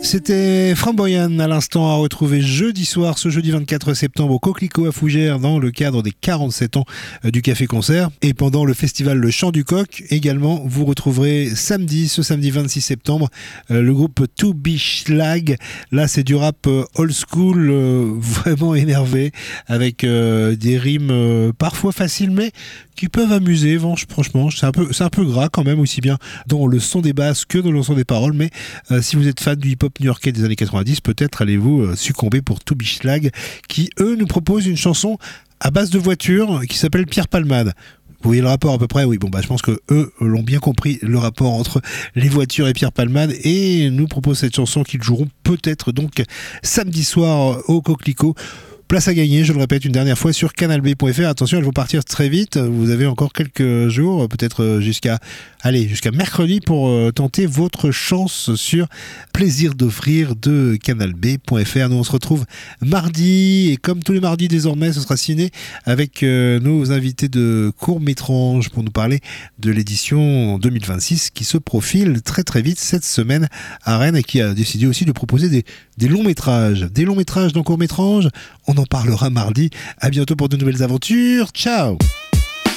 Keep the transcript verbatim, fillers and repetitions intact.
C'était Framboyane à l'instant à retrouver jeudi soir, ce jeudi vingt-quatre septembre au Coquelicot à Fougères dans le cadre des quarante-sept ans du Café Concert. Et pendant le festival Le Chant du Coq également, vous retrouverez samedi, ce samedi vingt-six septembre, le groupe To Be Schlag. Là, c'est du rap old school, euh, vraiment énervé, avec euh, des rimes euh, parfois faciles, mais qui peuvent amuser. Franchement, c'est un peu, c'est un peu gras quand même, aussi bien dans le son des basses que dans le son des paroles. Mais euh, si vous êtes fan du hip-hop new-yorkais des années quatre-vingt-dix, peut-être allez-vous euh, succomber pour To Be Schlag, qui eux nous proposent une chanson à base de voitures qui s'appelle Pierre Palmade. Vous voyez le rapport à peu près? Oui, bon bah je pense que eux l'ont bien compris, le rapport entre les voitures et Pierre Palmade, et nous proposent cette chanson qu'ils joueront peut-être donc samedi soir au Coquelicot. Place à gagner, je le répète une dernière fois, sur canal b point f r. Attention, elles vont partir très vite. Vous avez encore quelques jours, peut-être jusqu'à, allez, jusqu'à mercredi pour euh, tenter votre chance sur Plaisir d'offrir de canal b point f r. Nous, on se retrouve mardi, et comme tous les mardis désormais, ce sera ciné avec euh, nos invités de court-métrange pour nous parler de l'édition deux mille vingt-six qui se profile très très vite cette semaine à Rennes, et qui a décidé aussi de proposer des, des longs métrages. Des longs métrages dans court-métrage. On en parlera mardi. À bientôt pour de nouvelles aventures. Ciao!